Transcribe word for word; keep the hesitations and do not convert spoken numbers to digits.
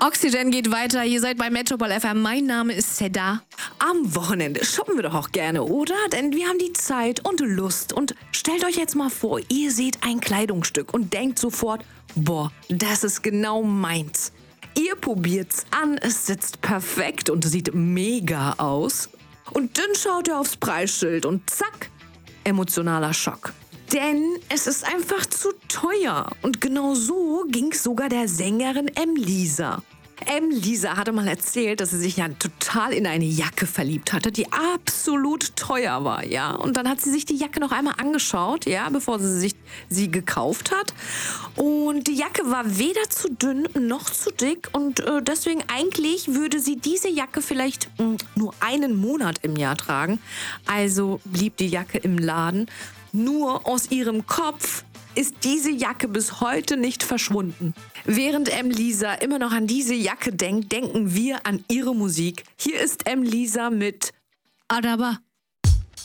Oxygen geht weiter. Ihr seid bei Metropol F M. Mein Name ist Seda. Am Wochenende shoppen wir doch auch gerne, oder? Denn wir haben die Zeit und Lust. Und stellt euch jetzt mal vor, ihr seht ein Kleidungsstück und denkt sofort, boah, das ist genau meins. Ihr probiert's an, es sitzt perfekt und sieht mega aus. Und dann schaut ihr aufs Preisschild und zack, emotionaler Schock. Denn es ist einfach zu teuer. Und genau so ging's sogar der Sängerin M-Lisa. M-Lisa hatte mal erzählt, dass sie sich ja total in eine Jacke verliebt hatte, die absolut teuer war, ja. Und dann hat sie sich die Jacke noch einmal angeschaut, ja, bevor sie sich sie gekauft hat. Und die Jacke war weder zu dünn noch zu dick und äh, deswegen eigentlich würde sie diese Jacke vielleicht mh, nur einen Monat im Jahr tragen. Also blieb die Jacke im Laden. Nur aus ihrem Kopf ist diese Jacke bis heute nicht verschwunden. Während M-Lisa immer noch an diese Jacke denkt, denken wir an ihre Musik. Hier ist M-Lisa mit Adaba.